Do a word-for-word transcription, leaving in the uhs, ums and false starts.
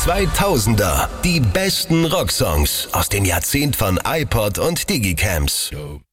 zweitausender. Die besten Rocksongs aus dem Jahrzehnt von iPod und Digicams. Yo.